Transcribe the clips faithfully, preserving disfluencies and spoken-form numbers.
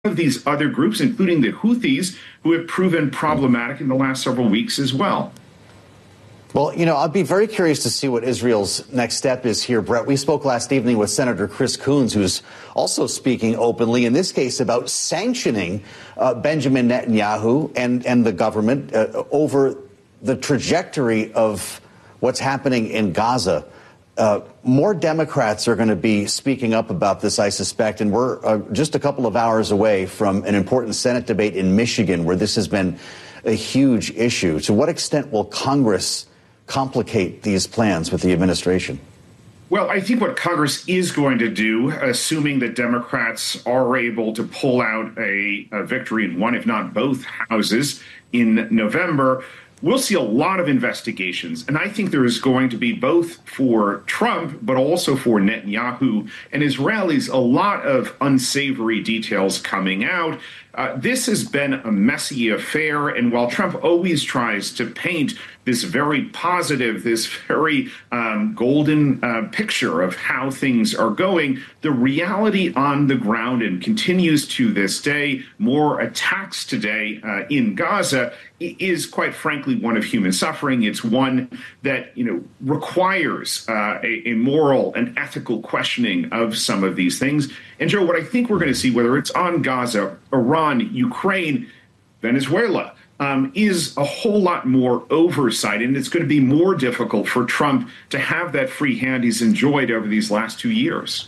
of these other groups, including the Houthis, who have proven problematic in the last several weeks as well. Well, you know, I'd be very curious to see what Israel's next step is here, Brett. We spoke last evening with Senator Chris Coons, who's also speaking openly, in this case, about sanctioning uh, Benjamin Netanyahu and, and the government uh, over the trajectory of what's happening in Gaza. Uh, more Democrats are going to be speaking up about this, I suspect, and we're uh, just a couple of hours away from an important Senate debate in Michigan where this has been a huge issue. To what extent will Congress complicate these plans with the administration? Well, I think what Congress is going to do, assuming that Democrats are able to pull out a, a victory in one, if not both houses in November, we'll see a lot of investigations. And I think there is going to be, both for Trump, but also for Netanyahu and Israelis, a lot of unsavory details coming out. Uh, this has been a messy affair. And while Trump always tries to paint this very positive, this very um, golden uh, picture of how things are going, the reality on the ground, and continues to this day, more attacks today uh, in Gaza, is quite frankly one of human suffering. It's one that, you know, requires uh, a, a moral and ethical questioning of some of these things. And Joe, what I think we're going to see, whether it's on Gaza, Iran, Ukraine, Venezuela, Um, is a whole lot more oversight, and it's going to be more difficult for Trump to have that free hand he's enjoyed over these last two years.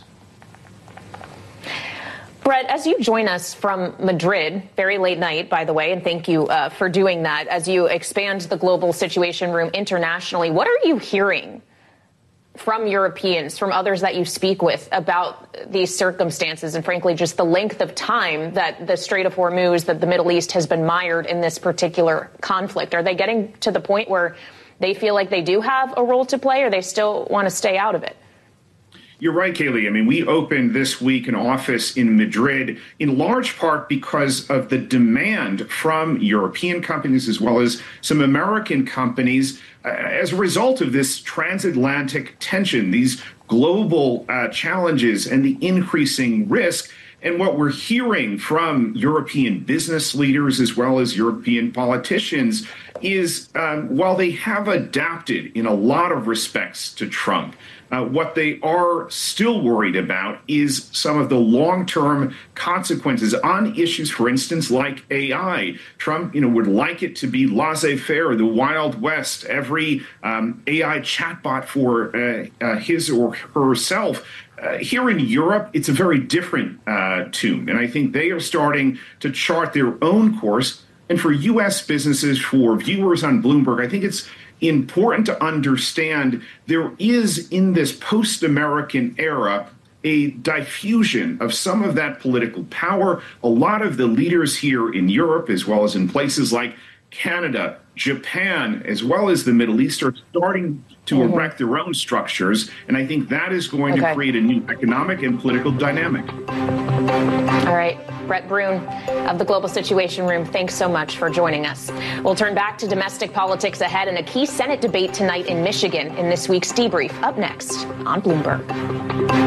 Brett, as you join us from Madrid, very late night, by the way, and thank you uh, for doing that, as you expand the Global Situation Room internationally, what are you hearing from Europeans, from others that you speak with, about these circumstances and, frankly, just the length of time that the Strait of Hormuz, that the Middle East has been mired in this particular conflict? Are they getting to the point where they feel like they do have a role to play, or they still want to stay out of it? You're right, Kaylee. I mean, we opened this week an office in Madrid in large part because of the demand from European companies as well as some American companies uh, as a result of this transatlantic tension, these global uh, challenges and the increasing risk. And what we're hearing from European business leaders as well as European politicians is um, while they have adapted in a lot of respects to Trump, Uh, what they are still worried about is some of the long-term consequences on issues, for instance, like A I. Trump, you know, would like it to be laissez-faire, the Wild West, every um, A I chatbot for uh, uh, his or herself. Uh, here in Europe, it's a very different uh, tune, and I think they are starting to chart their own course. And for U S businesses, for viewers on Bloomberg, I think it's important to understand there is, in this post-American era, a diffusion of some of that political power. A lot of the leaders here in Europe, as well as in places like Canada, Japan, as well as the Middle East, are starting to mm-hmm. erect their own structures. And I think that is going okay. to create a new economic and political dynamic. All right. Brett Brun of the Global Situation Room, thanks so much for joining us. We'll turn back to domestic politics ahead and a key Senate debate tonight in Michigan in this week's debrief. Up next on Bloomberg.